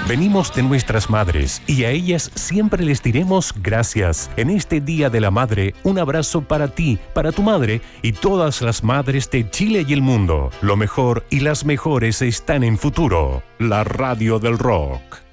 Venimos de nuestras madres y a ellas siempre les diremos gracias. En este Día de la Madre, un abrazo para ti, para tu madre y todas las madres de Chile y el mundo. Lo mejor y las mejores están en Futuro, la radio del rock.